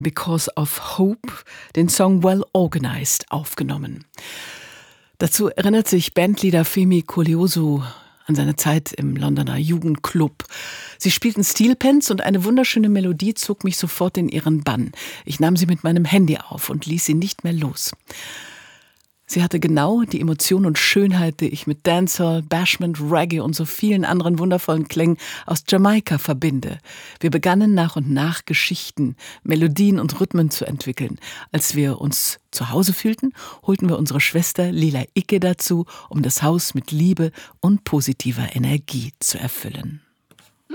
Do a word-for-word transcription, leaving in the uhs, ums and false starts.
Because of Hope den Song Well Organized aufgenommen. Dazu erinnert sich Bandleader Femi Koleoso an seine Zeit im Londoner Jugendclub. Sie spielten Steelpans und eine wunderschöne Melodie zog mich sofort in ihren Bann. Ich nahm sie mit meinem Handy auf und ließ sie nicht mehr los. Sie hatte genau die Emotion und Schönheit, die ich mit Dancehall, Bashment, Reggae und so vielen anderen wundervollen Klängen aus Jamaika verbinde. Wir begannen nach und nach Geschichten, Melodien und Rhythmen zu entwickeln. Als wir uns zu Hause fühlten, holten wir unsere Schwester Lila Icke dazu, um das Haus mit Liebe und positiver Energie zu erfüllen.